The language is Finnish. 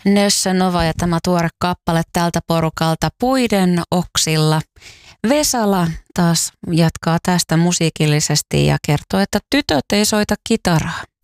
Nössö Nova ja tämä tuore kappale tältä porukalta Puiden oksilla. Vesala taas jatkaa tästä musiikillisesti ja kertoo, että tytöt ei soita kitaraa.